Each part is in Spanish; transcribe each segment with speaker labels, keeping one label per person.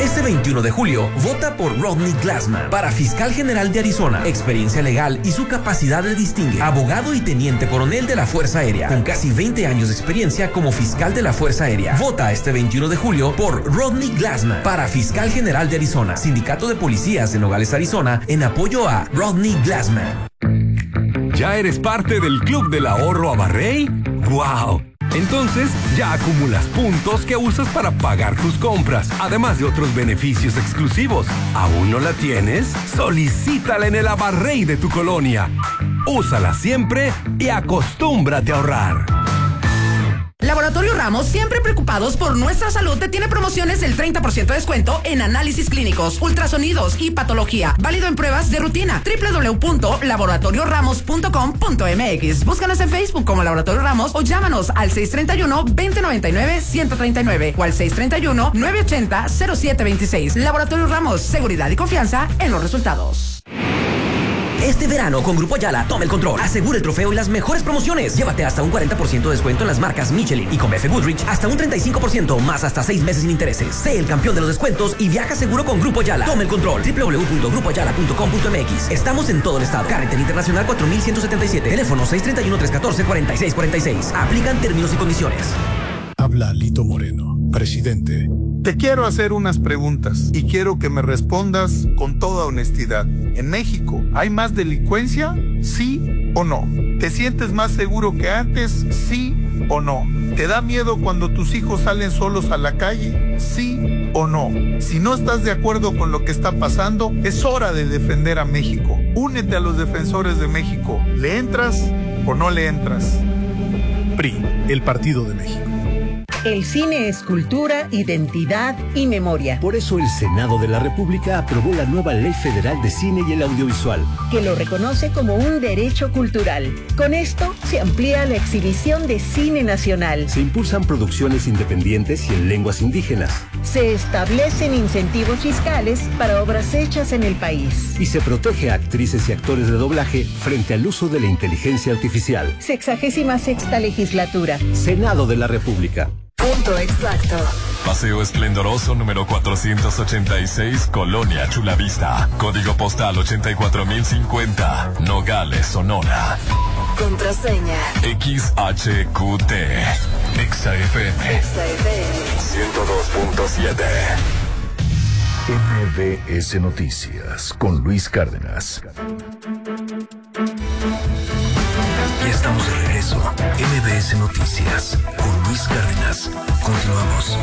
Speaker 1: Este 21 de julio, vota por Rodney Glassman para fiscal general de Arizona. Experiencia legal y su capacidad le distingue. Abogado y teniente coronel de la Fuerza Aérea, con casi 20 años de experiencia como fiscal de la Fuerza Aérea. Vota este 21 de julio por Rodney Glassman para fiscal general de Arizona. Sindicato de Policías de Nogales, Arizona, en apoyo a Rodney Glassman.
Speaker 2: ¿Ya eres parte del Club del Ahorro Abarrey? ¡Wow! Entonces, ya acumulas puntos que usas para pagar tus compras, además de otros beneficios exclusivos. ¿Aún no la tienes? Solicítala en el Abarrey de tu colonia. Úsala siempre y acostúmbrate a ahorrar.
Speaker 3: Laboratorio Ramos, siempre preocupados por nuestra salud, te tiene promociones del 30% de descuento en análisis clínicos, ultrasonidos y patología. Válido en pruebas de rutina. www.laboratorioramos.com.mx. Búscanos en Facebook como Laboratorio Ramos o llámanos al 631-2099-139 o al 631-980-0726. Laboratorio Ramos, seguridad y confianza en los resultados.
Speaker 1: Este verano con Grupo Ayala, toma el control. Asegura el trofeo y las mejores promociones. Llévate hasta un 40% de descuento en las marcas Michelin y con BF Goodrich hasta un 35% más hasta 6 meses sin intereses. Sé el campeón de los descuentos y viaja seguro con Grupo Ayala. Toma el control. www.grupoayala.com.mx. Estamos en todo el estado. Carretera Internacional 4177. Teléfono 631-314-4646. Aplican términos y condiciones.
Speaker 4: Habla Lito Moreno, presidente.
Speaker 5: Te quiero hacer unas preguntas y quiero que me respondas con toda honestidad. ¿En México hay más delincuencia? ¿Sí o no? ¿Te sientes más seguro que antes? ¿Sí o no? ¿Te da miedo cuando tus hijos salen solos a la calle? ¿Sí o no? Si no estás de acuerdo con lo que está pasando, es hora de defender a México. Únete a los defensores de México. ¿Le entras o no le entras?
Speaker 4: PRI, el Partido de México.
Speaker 6: El cine es cultura, identidad y memoria.
Speaker 7: Por eso el Senado de la República aprobó la nueva Ley Federal de Cine y el Audiovisual,
Speaker 6: que lo reconoce como un derecho cultural. Con esto se amplía la exhibición de cine nacional.
Speaker 7: Se impulsan producciones independientes y en lenguas indígenas.
Speaker 6: Se establecen incentivos fiscales para obras hechas en el país.
Speaker 7: Y se protege a actrices y actores de doblaje frente al uso de la inteligencia artificial.
Speaker 6: 66ª legislatura.
Speaker 7: Senado de la República.
Speaker 8: Punto exacto.
Speaker 9: Paseo Esplendoroso número 486, Colonia Chulavista. Código postal 84050, Nogales, Sonora.
Speaker 8: Contraseña
Speaker 9: XHQT. XFM
Speaker 10: 102.7. MBS Noticias con Luis Cárdenas. Ya estamos de regreso. MBS Noticias con Luis Cárdenas. Continuamos.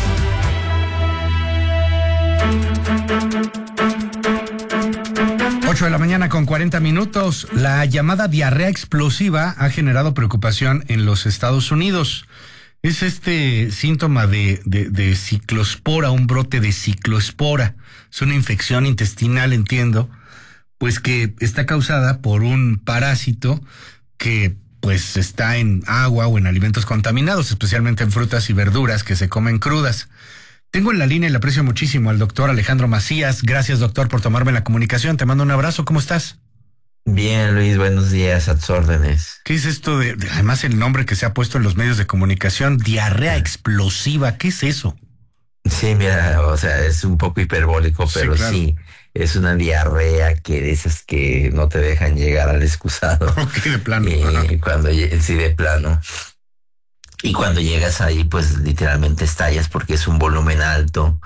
Speaker 11: Ocho de la mañana con 40 minutos. La llamada diarrea explosiva ha generado preocupación en los Estados Unidos. Es este síntoma de ciclospora, un brote de ciclospora. Es una infección intestinal, entiendo, pues que está causada por un parásito que pues está en agua o en alimentos contaminados, especialmente en frutas y verduras que se comen crudas. Tengo en la línea y le aprecio muchísimo al doctor Alejandro Macías. Gracias, doctor, por tomarme la comunicación. Te mando un abrazo. ¿Cómo estás?
Speaker 12: Bien, Luis, buenos días, a tus órdenes.
Speaker 11: ¿Qué es esto además el nombre que se ha puesto en los medios de comunicación, diarrea explosiva? ¿Qué es eso?
Speaker 12: Sí, mira, o sea, es un poco hiperbólico, pero sí, claro. Sí, es una diarrea que de esas que no te dejan llegar al excusado.
Speaker 11: Ok, de plano.
Speaker 12: Sí, de plano. Y cuando llegas ahí, pues literalmente estallas porque es un volumen alto.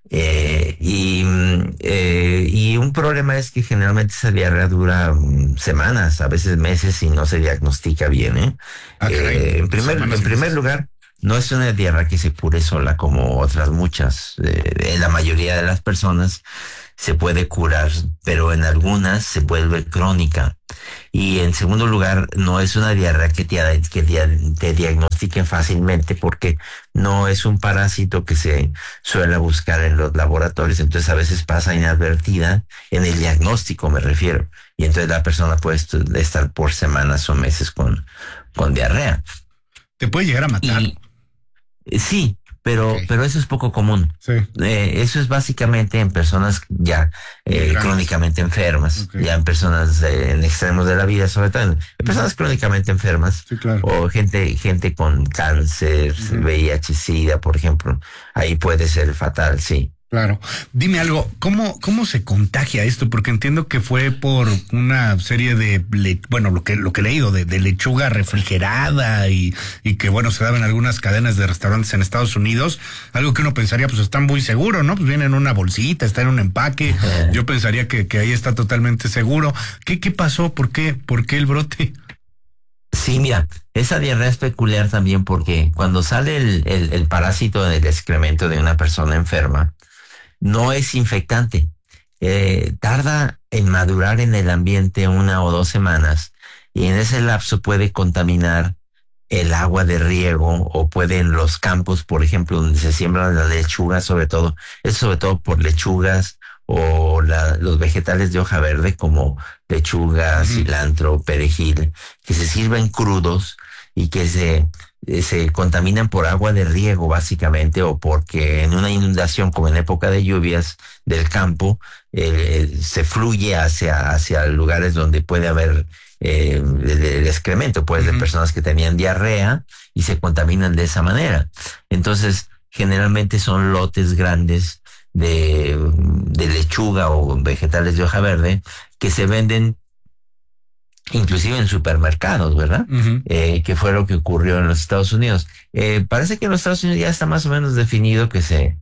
Speaker 12: Y un problema es que generalmente esa diarrea dura semanas, a veces meses, y no se diagnostica bien. En primer lugar, no es una diarrea que se cure sola como otras muchas. En la mayoría de las personas se puede curar, pero en algunas se vuelve crónica. Y en segundo lugar, no es una diarrea que te diagnostiquen fácilmente, porque no es un parásito que se suele buscar en los laboratorios. Entonces a veces pasa inadvertida en el diagnóstico, me refiero. Y entonces la persona puede estar por semanas o meses con diarrea.
Speaker 11: ¿Te puede llegar a matar?
Speaker 12: Sí, pero eso es poco común.
Speaker 11: Sí.
Speaker 12: Eso es básicamente en personas ya crónicamente enfermas, ya en personas en extremos de la vida, sobre todo en personas crónicamente enfermas,
Speaker 11: sí, claro.
Speaker 12: O gente con cáncer, VIH, SIDA, por ejemplo. Ahí puede ser fatal, sí.
Speaker 11: Claro. Dime algo, ¿cómo se contagia esto? Porque entiendo que fue por una serie de, lo que he leído, de lechuga refrigerada y que, se daba en algunas cadenas de restaurantes en Estados Unidos, algo que uno pensaría, pues está muy seguro, ¿no? Pues viene en una bolsita, está en un empaque, yo pensaría que ahí está totalmente seguro. ¿Qué pasó? ¿Por qué el brote?
Speaker 12: Sí, mira, esa diarrea es peculiar también porque cuando sale el parásito del excremento de una persona enferma, no es infectante. Tarda en madurar en el ambiente 1 o 2 semanas y en ese lapso puede contaminar el agua de riego o puede en los campos, por ejemplo, donde se siembran las lechugas, sobre todo por lechugas o los vegetales de hoja verde como lechuga, cilantro, perejil, que se sirven crudos y que se contaminan por agua de riego básicamente, o porque en una inundación como en época de lluvias del campo se fluye hacia lugares donde puede haber el excremento de personas que tenían diarrea y se contaminan de esa manera. Entonces generalmente son lotes grandes de lechuga o vegetales de hoja verde que se venden inclusive en supermercados, ¿verdad? Que fue lo que ocurrió en los Estados Unidos. Parece que en los Estados Unidos ya está más o menos definido que se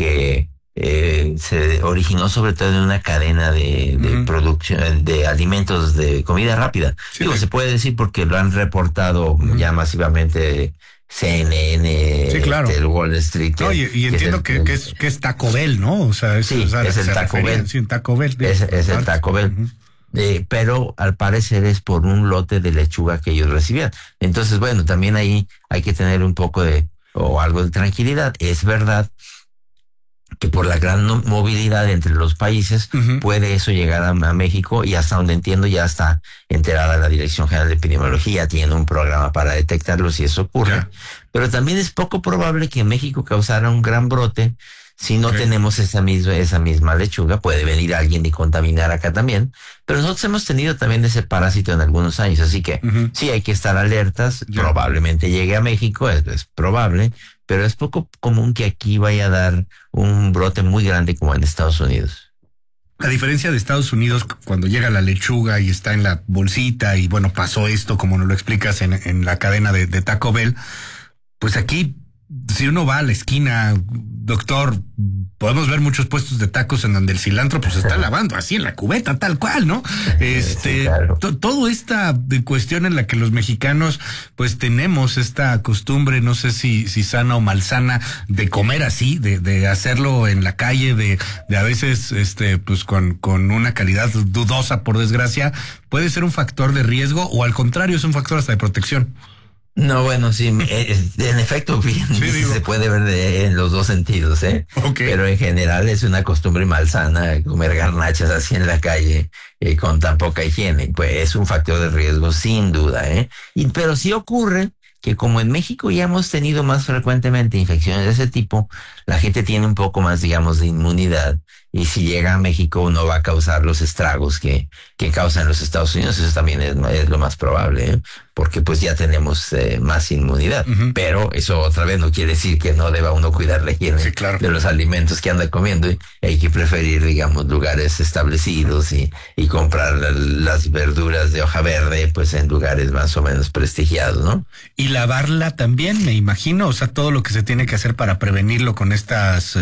Speaker 12: originó sobre todo en una cadena de producción de alimentos de comida rápida. Sí, se puede decir porque lo han reportado ya masivamente CNN,
Speaker 11: sí, claro.
Speaker 12: El Wall Street.
Speaker 11: Y entiendo que es Taco Bell, ¿no? O sea, es el Taco Bell. Sí, Taco Bell.
Speaker 12: Es el Taco Bell. Pero al parecer es por un lote de lechuga que ellos recibían. Entonces, también ahí hay que tener un poco algo de tranquilidad. Es verdad que por la gran movilidad entre los países puede eso llegar a México, y hasta donde entiendo ya está enterada la Dirección General de Epidemiología, tiene un programa para detectarlo si eso ocurre. Pero también es poco probable que en México causara un gran brote si no tenemos esa misma lechuga. Puede venir alguien y contaminar acá también, pero nosotros hemos tenido también ese parásito en algunos años, así que sí hay que estar alertas. Probablemente llegue a México, es probable, pero es poco común que aquí vaya a dar un brote muy grande como en Estados Unidos.
Speaker 11: A diferencia de Estados Unidos, cuando llega la lechuga y está en la bolsita y pasó esto, como nos lo explicas en la cadena de Taco Bell, pues aquí, si uno va a la esquina, doctor, podemos ver muchos puestos de tacos en donde el cilantro pues está lavando así en la cubeta, tal cual, ¿no? Sí, claro. Todo esta cuestión en la que los mexicanos pues tenemos esta costumbre, no sé si sana o malsana, de comer así, de hacerlo en la calle, de a veces pues con una calidad dudosa, por desgracia, puede ser un factor de riesgo, o al contrario es un factor hasta de protección.
Speaker 12: No, sí, en efecto, bien, se puede ver en los dos sentidos, Pero en general es una costumbre malsana comer garnachas así en la calle con tan poca higiene. Pues es un factor de riesgo sin duda, pero sí ocurre que como en México ya hemos tenido más frecuentemente infecciones de ese tipo, la gente tiene un poco más, digamos, de inmunidad, y si llega a México no va a causar los estragos que causan los Estados Unidos. Eso también es lo más probable, porque pues ya tenemos más inmunidad. Pero eso otra vez no quiere decir que no deba uno cuidar la higiene de los alimentos que anda comiendo. Hay que preferir, digamos, lugares establecidos y comprar las verduras de hoja verde pues en lugares más o menos prestigiados, ¿no?
Speaker 11: Y lavarla también, me imagino, o sea, todo lo que se tiene que hacer para prevenirlo con estas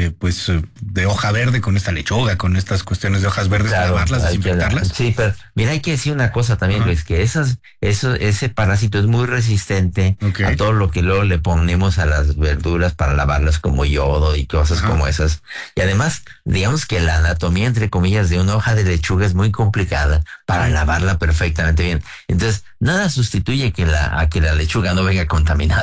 Speaker 11: de hoja verde, con esta lechuga, con estas cuestiones de hojas verdes, lavarlas, desinfectarlas.
Speaker 12: Sí, pero mira, hay que decir una cosa también, Luis, que ese parásito es muy resistente a todo lo que luego le ponemos a las verduras para lavarlas, como yodo y cosas como esas. Y además, digamos que la anatomía, entre comillas, de una hoja de lechuga es muy complicada para lavarla perfectamente bien. Entonces, nada sustituye a que la lechuga no venga contaminada.